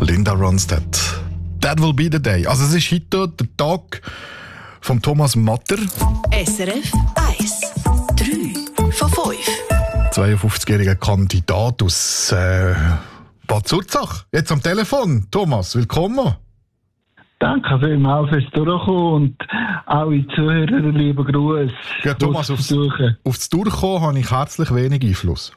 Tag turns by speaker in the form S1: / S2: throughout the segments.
S1: Linda Ronstadt. That will be the day. Also es ist heute der Tag von Thomas Matter.
S2: SRF 1. 3 von 5.
S1: 52-jähriger Kandidat aus Bad Zurzach. Jetzt am Telefon. Thomas, willkommen.
S3: Danke vielmals fürs Durchkommen und alle Zuhörer, lieber Gruß.
S1: Ja, Thomas, aufs Durchkommen habe ich herzlich wenig Einfluss.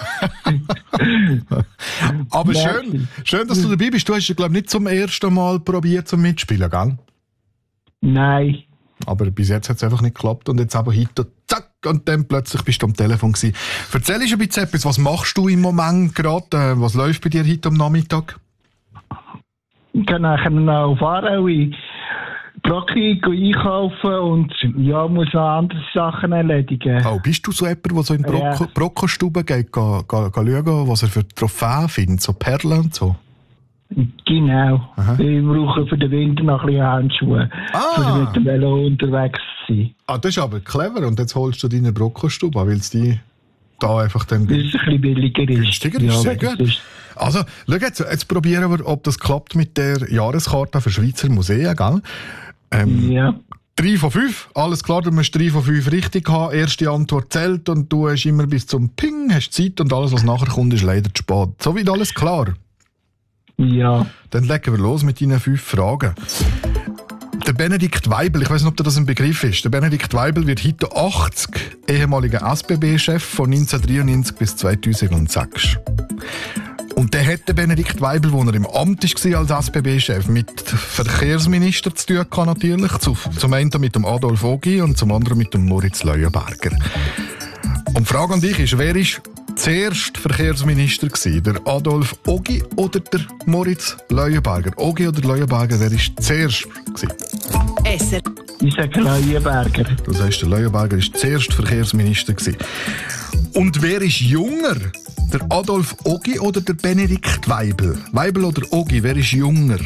S1: Aber schön, dass du dabei bist. Du hast ja, glaube ich, nicht zum ersten Mal probiert zum Mitspielen, gell?
S3: Nein.
S1: Aber bis jetzt hat es einfach nicht geklappt und jetzt aber heute, zack, und dann plötzlich bist du am Telefon gewesen. Erzähl uns ein bisschen etwas, was machst du im Moment gerade? Was läuft bei dir heute am Nachmittag?
S3: Ich kann nachher noch auf Aarau Brocki einkaufen und ja, muss noch andere Sachen erledigen.
S1: Oh, bist du so jemand, der so in Brockenstuben geht, schauen, was er für Trophäen findet, so Perlen und so?
S3: Genau. Aha. Ich brauche für den Winter noch ein bisschen Handschuhe, um mit dem Velo unterwegs zu sein.
S1: Ah, das ist aber clever. Und jetzt holst du deine Brockenstube, weil es die da einfach dann...
S3: Das ist ein bisschen billiger ist.
S1: Günstiger ist, sehr gut. Also, schau jetzt probieren wir, ob das klappt mit der Jahreskarte für Schweizer Museen, gell?
S3: Ja.
S1: 3 von 5, alles klar, du musst 3 von 5 richtig haben. Erste Antwort zählt und du hast immer bis zum Ping, hast Zeit und alles, was nachher kommt, ist leider zu spät. So weit alles klar?
S3: Ja.
S1: Dann legen wir los mit deinen 5 Fragen. Der Benedikt Weibel, ich weiß nicht, ob das ein Begriff ist. Der Benedikt Weibel wird heute 80, ehemaliger SBB-Chef von 1993 bis 2006. Und der hat der Benedikt Weibel, als er im Amt war als SBB-Chef, mit Verkehrsminister zu tun gehabt, natürlich. Zum einen mit dem Adolf Ogi und zum anderen mit dem Moritz Leuenberger. Und die Frage an dich ist, wer war zuerst Verkehrsminister gewesen? Der Adolf Ogi oder der Moritz Leuenberger? Ogi oder Leuenberger, wer war zuerst gewesen?
S3: Ich sage Leuenberger.
S1: Du sagst, der Leuenberger war zuerst Verkehrsminister gewesen. Und wer ist jünger? Der Adolf Ogi oder der Benedikt Weibel? Weibel oder Ogi, wer ist jünger?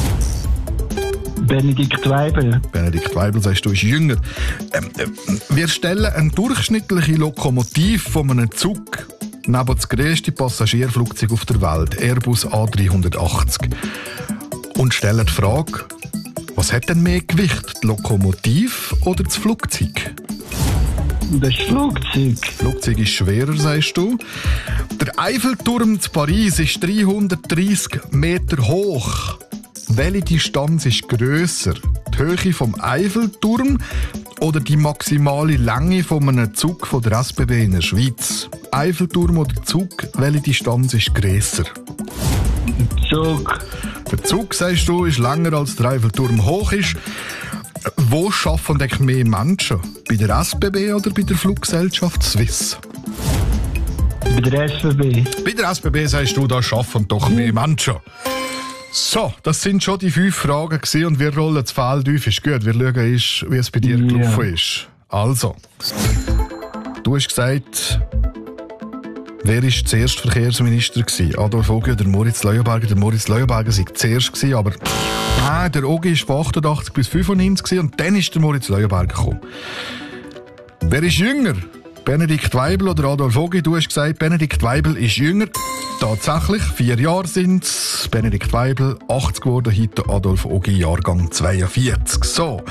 S3: Benedikt Weibel.
S1: Benedikt Weibel, sagst du, ist jünger. Wir stellen eine durchschnittliche Lokomotive von einem Zug neben das grösste Passagierflugzeug auf der Welt, Airbus A380. Und stellen die Frage, was hat denn mehr Gewicht, die Lokomotive oder das Flugzeug?
S3: Das Flugzeug.
S1: Das Flugzeug ist schwerer, sagst du. Der Eiffelturm zu Paris ist 330 Meter hoch. Welche Distanz ist grösser? Die Höhe vom Eiffelturm oder die maximale Länge von einem Zug von der SBB in der Schweiz? Eiffelturm oder Zug, welche Distanz ist grösser?
S3: Zug.
S1: Der Zug, sagst du, ist länger als der Eiffelturm hoch ist. Wo arbeiten eigentlich mehr Menschen? Bei der SBB oder bei der Fluggesellschaft Swiss?
S3: Bei der SBB.
S1: Bei der SBB, sagst du, da arbeiten doch mehr Menschen. So, das sind schon die 5 Fragen gewesen und wir rollen das Feld auf. Ist gut, wir schauen, wie es bei dir gelaufen ist. Also, du hast gesagt, wer war zuerst Verkehrsminister gewesen? Adolf Ogi oder Moritz Leuenberger? Der Moritz Leuenberger war zuerst gewesen, aber der Ogi war von 88 bis 95 und dann ist der Moritz Leuenberger gekommen. Wer ist jünger? Benedikt Weibel oder Adolf Ogi? Du hast gesagt, Benedikt Weibel ist jünger. Tatsächlich, 4 Jahre sind es. Benedikt Weibel, 80 geworden, heute Adolf Ogi, Jahrgang 42. So.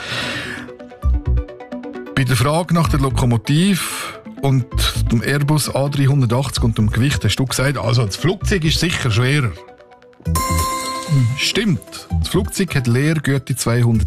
S1: Bei der Frage nach der Lokomotive und dem Airbus A380 und dem Gewicht hast du gesagt, also das Flugzeug ist sicher schwerer. Stimmt. Das Flugzeug hat Leergüte 200